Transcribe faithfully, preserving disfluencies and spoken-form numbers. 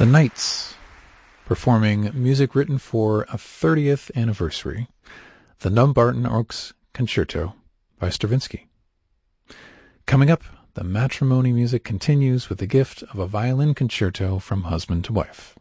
The Knights, performing music written for a thirtieth anniversary, the Dumbarton Oaks Concerto by Stravinsky. Coming up, the matrimony music continues with the gift of a violin concerto from husband to wife.